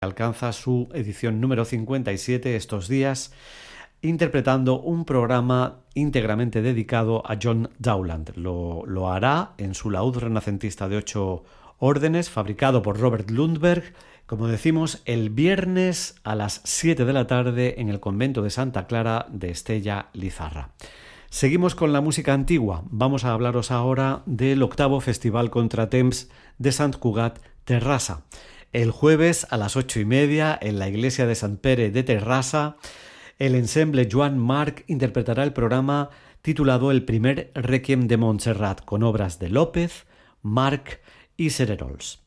alcanza su edición número 57 estos días, interpretando un programa íntegramente dedicado a John Dowland. Lo hará en su laúd renacentista de 8 órdenes, fabricado por Robert Lundberg, como decimos, el viernes a las 7 de la tarde en el convento de Santa Clara de Estella Lizarra. Seguimos con la música antigua. Vamos a hablaros ahora del 8º Festival Contratemps de Sant Cugat Terrassa. El jueves a las 8:30 en la iglesia de Sant Pere de Terrassa, el ensemble Joan Marc interpretará el programa titulado El primer Requiem de Montserrat, con obras de López, Marc y Cererols.